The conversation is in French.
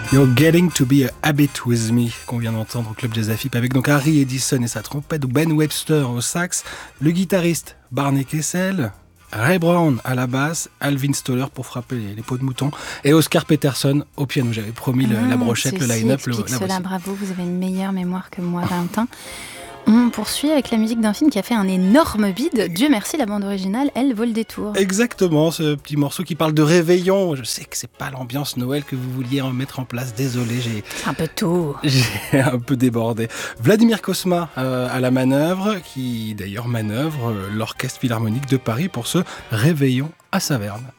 You're Getting to Be a Habit With Me, qu'on vient d'entendre au Club Jazz AFIP, avec donc Harry Edison et sa trompette, Ben Webster au sax, le guitariste Barney Kessel, Ray Brown à la basse, Alvin Stoller pour frapper les peaux de mouton, et Oscar Peterson au piano. J'avais promis la brochette, le line-up. Cela, bravo, vous avez une meilleure mémoire que moi, Valentin. On poursuit avec la musique d'un film qui a fait un énorme bide. Dieu merci, la bande originale, elle, vaut le détour. Exactement, ce petit morceau qui parle de réveillon. Je sais que c'est pas l'ambiance Noël que vous vouliez mettre en place. Désolé, c'est un peu tôt. J'ai un peu débordé. Vladimir Cosma à la manœuvre, qui d'ailleurs manœuvre l'Orchestre Philharmonique de Paris pour ce réveillon à Saverne.